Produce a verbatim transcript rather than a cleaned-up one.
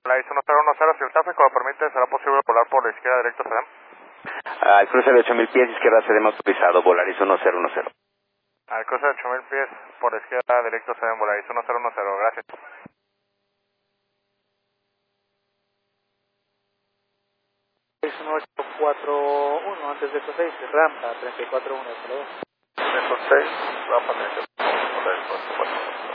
Volaris uno cero uno cero, si el tráfico lo permite, será posible volar por la izquierda directo C D M. Al cruce de ocho mil pies, izquierda C D M autorizado, Volaris uno cero uno cero. Al cruce de ocho mil pies, por la izquierda directo C D M, Volaris uno cero uno cero, gracias. seis uno ocho cuatro uno, antes de eso seis, rampa treinta y cuatro uno, hasta luego. treinta y seis, rampa treinta y cuatro uno.